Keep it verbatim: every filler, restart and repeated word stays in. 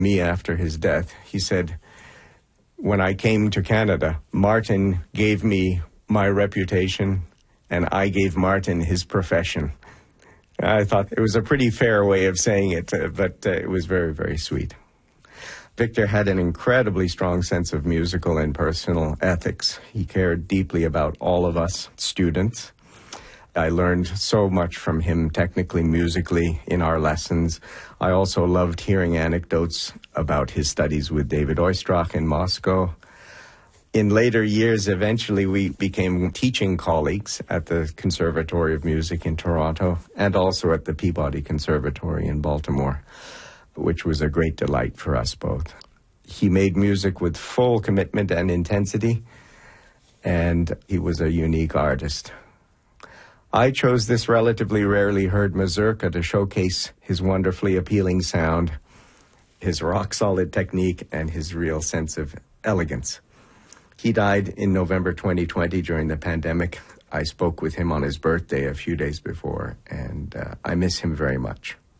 me after his death. He said, when I came to Canada, Martin gave me my reputation and I gave Martin his profession. I thought it was a pretty fair way of saying it, uh, but uh, it was very, very sweet. Victor had an incredibly strong sense of musical and personal ethics. He cared deeply about all of us students. I learned so much from him technically, musically, in our lessons. I also loved hearing anecdotes about his studies with David Oistrakh in Moscow. In later years, eventually, we became teaching colleagues at the Conservatory of Music in Toronto and also at the Peabody Conservatory in Baltimore, which was a great delight for us both. He made music with full commitment and intensity, and he was a unique artist. I chose this relatively rarely heard mazurka to showcase his wonderfully appealing sound, his rock-solid technique, and his real sense of elegance. He died in November twenty twenty during the pandemic. I spoke with him on his birthday a few days before, and uh, I miss him very much.